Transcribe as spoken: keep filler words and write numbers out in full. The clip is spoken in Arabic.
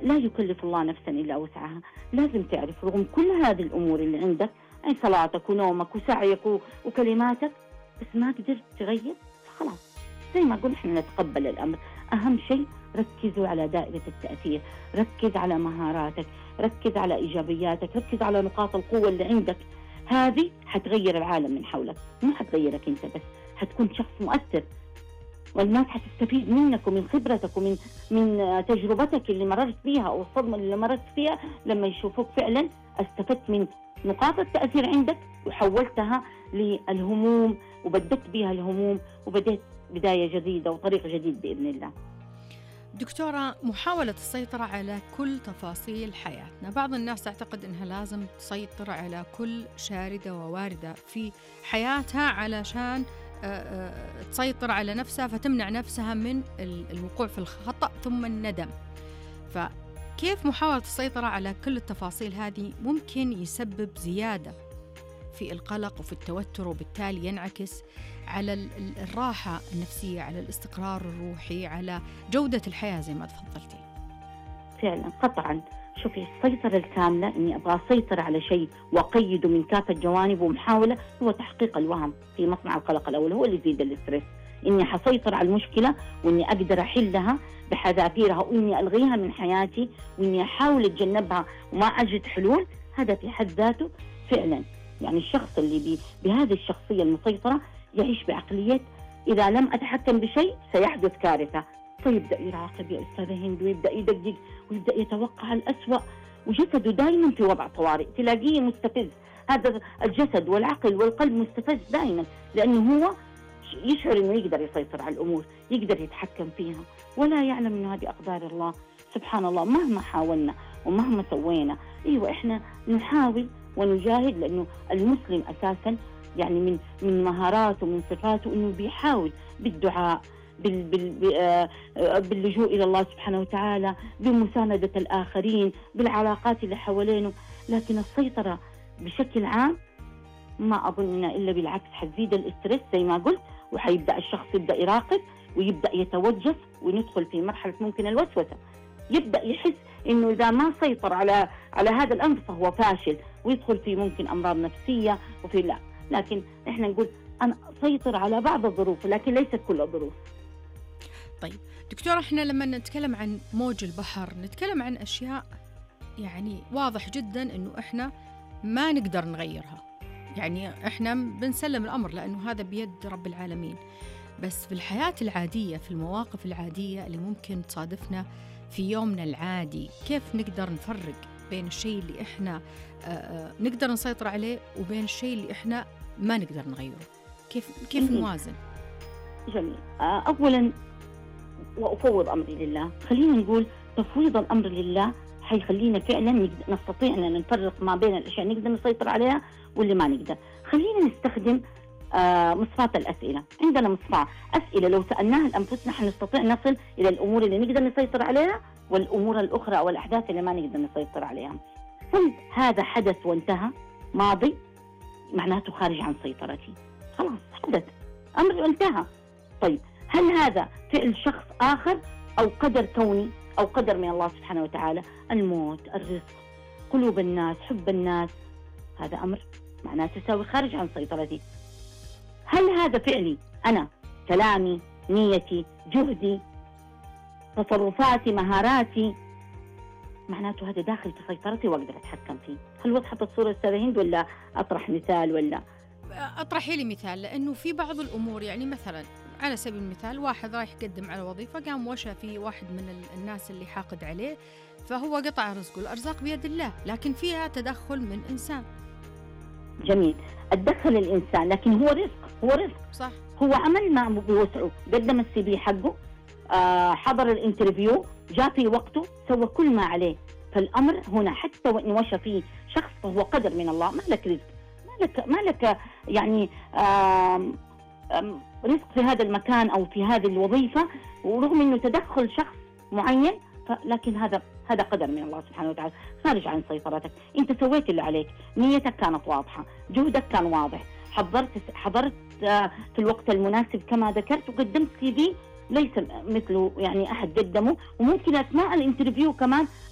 لا يكلف الله نفسا إلا وسعها. لازم تعرف رغم كل هذه الأمور اللي عندك، يعني صلاتك ونومك وسعيك وكلماتك، بس ما قدرت تغير، خلاص زي ما قلنا احنا نتقبل الأمر. أهم شيء ركزوا على دائرة التأثير، ركز على مهاراتك، ركز على إيجابياتك، ركز على نقاط القوة اللي عندك. هذه حتغير العالم من حولك، مو حتغيرك أنت بس، حتكون شخص مؤثر، والناس حتستفيد منك ومن خبرتك ومن من تجربتك اللي مررت بيها أو الصدمة اللي مررت فيها، لما يشوفوك فعلا استفدت من نقاط التأثير عندك وحولتها للهموم وبدت بيها الهموم وبدأت بداية جديدة وطريق جديد بإذن الله. دكتورة، محاولة السيطرة على كل تفاصيل حياتنا، بعض الناس تعتقد أنها لازم تسيطر على كل شاردة وواردة في حياتها علشان تسيطر على نفسها فتمنع نفسها من الوقوع في الخطأ ثم الندم. فكيف محاولة السيطرة على كل التفاصيل هذه ممكن يسبب زيادة في القلق وفي التوتر، وبالتالي ينعكس على الراحة النفسية، على الاستقرار الروحي، على جودة الحياة زي ما تفضلتي؟ فعلا قطعا. شوفي، السيطرة الكاملة إني أبغى أسيطر على شيء وأقيده من كافة جوانب ومحاولة، هو تحقيق الوهم في مصنع القلق الأول، هو اللي يزيد الاسترس. إني حسيطر على المشكلة وإني أقدر أحلها بحذافيرها وإني ألغيها من حياتي وإني أحاول أتجنبها وما أجد حلول، هذا في حد ذاته فعلا يعني الشخص اللي بي بهذه الشخصية المسيطرة يعيش بعقلية إذا لم أتحكم بشيء سيحدث كارثة، فيبدأ يراقب يا أستاذة هند ويبدأ يدقق ويبدأ يتوقع الأسوأ، وجسده دائما في وضع طوارئ، تلاقيه مستفز. هذا الجسد والعقل والقلب مستفز دائما، لأنه هو يشعر أنه يقدر يسيطر على الأمور، يقدر يتحكم فيها، ولا يعلم أنه هذه أقدار الله. سبحان الله، مهما حاولنا ومهما سوينا، أيوة إحنا نحاول ونجاهد، لأنه المسلم أساسا يعني من من مهاراته ومن صفاته أنه بيحاول بالدعاء، بال بال باللجوء إلى الله سبحانه وتعالى، بمساندة الآخرين، بالعلاقات اللي حوالينه. لكن السيطرة بشكل عام ما أظن إلا بالعكس حتزيد الاسترس زي ما قلت، وحيبدأ الشخص يبدأ يراقب ويبدأ يتوجس وندخل في مرحلة ممكن الوسوسة، يبدأ يحس إنه إذا ما سيطر على على هذا الأمر فهو فاشل، ويدخل في ممكن أمراض نفسية وفي لا. لكن إحنا نقول أنا أسيطر على بعض الظروف لكن ليست كل الظروف. طيب دكتورة، إحنا لما نتكلم عن موج البحر نتكلم عن أشياء يعني واضح جدا إنه إحنا ما نقدر نغيرها، يعني إحنا بنسلم الأمر لأنه هذا بيد رب العالمين. بس في الحياة العادية، في المواقف العادية اللي ممكن تصادفنا في يومنا العادي، كيف نقدر نفرق بين الشيء اللي إحنا آآ نقدر نسيطر عليه وبين الشيء اللي إحنا ما نقدر نغيره؟ كيف كيف نوازن؟ جميل. أولاً وأفوض أمري لله. خلينا نقول تفويض الأمر لله حيخلينا فعلا نستطيع أن نفرق ما بين الأشياء نقدر نسيطر عليها واللي ما نقدر. خلينا نستخدم آه مصفاة الأسئلة. عندنا مصفاة أسئلة لو سألناها لأنفسنا حنستطيع نصل إلى الأمور اللي نقدر نسيطر عليها والأمور الأخرى أو الأحداث اللي ما نقدر نسيطر عليها. هل هذا حدث وانتهى ماضي معناته خارج عن سيطرتي، خلاص حدث أمر وانتهى. طيب هل هذا فعل شخص آخر أو قدر كوني أو قدر من الله سبحانه وتعالى؟ الموت، الرزق، قلوب الناس، حب الناس، هذا أمر معناته يساوي خارج عن سيطرتي. هل هذا فعلي أنا، كلامي، نيتي، جهدي، تصرفاتي، مهاراتي، معناته هذا داخل في سيطرتي وأقدر أتحكم فيه؟ هل وضحت الصورة أستاذة هند ولا أطرح مثال؟ ولا أطرحي لي مثال، لأنه في بعض الأمور يعني مثلا على سبيل المثال واحد رايح يقدم على وظيفة، قام وشى في واحد من الناس اللي حاقد عليه، فهو قطع رزقه. الأرزاق بيد الله، لكن فيها تدخل من إنسان. جميل، أتدخل الإنسان، لكن هو رزق، هو رزق صح. هو عمل ما بوسعه، قدم السي في حقه، آه حضر الانترفيو، جاء في وقته، سوى كل ما عليه. فالأمر هنا حتى وإن وشى فيه شخص فهو قدر من الله، ما لك رزق، ما لك, ما لك يعني آم آم رزق في هذا المكان أو في هذه الوظيفة، ورغم أنه تدخل شخص معين، لكن هذا هذا قدر من الله سبحانه وتعالى خارج عن سيطرتك. أنت سويت اللي عليك، نيتك كانت واضحة، جهدك كان واضح، حضرت حضرت في الوقت المناسب كما ذكرت، وقدمت سي في ليس مثله يعني أحد قدمه، وممكن أثناء الانترفيو كمان